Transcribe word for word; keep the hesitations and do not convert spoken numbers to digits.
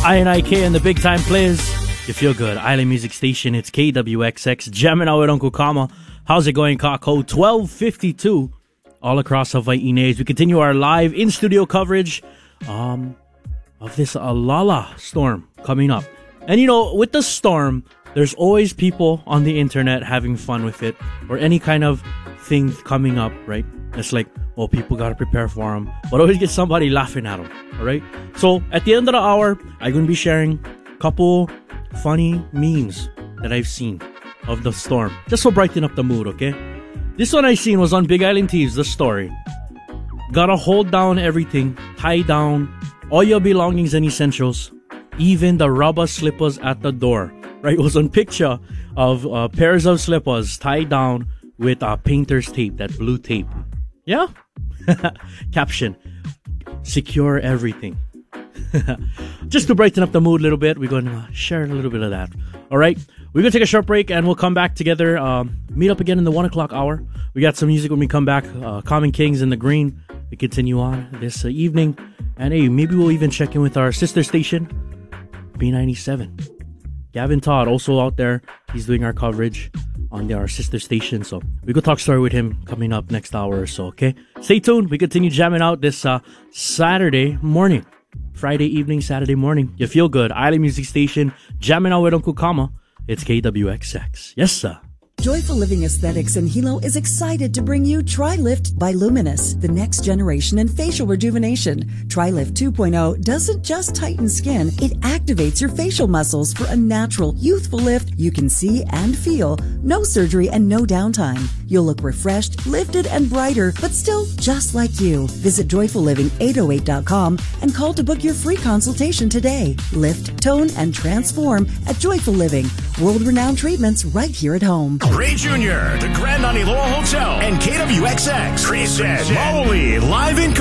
I N I K and the Big Time Players. You feel good. Island Music Station. It's K W X X. Jamming out with Uncle Kama. How's it going, Kako? twelve fifty-two all across Hawaii. We continue our live in-studio coverage um, of this Alala storm coming up. And, you know, with the storm, there's always people on the internet having fun with it or any kind of thing coming up, right? It's like, oh, people got to prepare for them. But always get somebody laughing at them, all right? So at the end of the hour, I'm going to be sharing a couple funny memes that I've seen of the storm. Just to brighten up the mood, okay? This one I seen was on Big Island Thieves, the story. Gotta hold down everything, tie down all your belongings and essentials, even the rubber slippers at the door. Right? It was on picture of uh, pairs of slippers tied down with uh, painter's tape, that blue tape. Yeah? Caption, secure everything. Just to brighten up the mood a little bit, we're going to share a little bit of that. All right? We're going to take a short break and we'll come back together. Um, meet up again in the one o'clock hour. We got some music when we come back. Uh, Common Kings in the Green. We continue on this uh, evening. And hey, maybe we'll even check in with our sister station, B ninety-seven. Gavin Todd, also out there. He's doing our coverage on the, our sister station. So we could talk story with him coming up next hour or so, okay? Stay tuned. We continue jamming out this uh, Saturday morning. Friday evening, Saturday morning. You feel good. Island Music Station. Jamming out with Uncle Kama. It's K W X X. Yes, sir. Joyful Living Aesthetics in Hilo is excited to bring you TriLift by Luminous, the next generation in facial rejuvenation. TriLift two point oh doesn't just tighten skin, it activates your facial muscles for a natural, youthful lift you can see and feel. No surgery and no downtime. You'll look refreshed, lifted, and brighter, but still just like you. Visit joyful living eight oh eight dot com and call to book your free consultation today. Lift, tone, and transform at Joyful Living. World-renowned treatments right here at home. Ray Junior, the Grand Aniloa Hotel, and K W X X present Maoli live in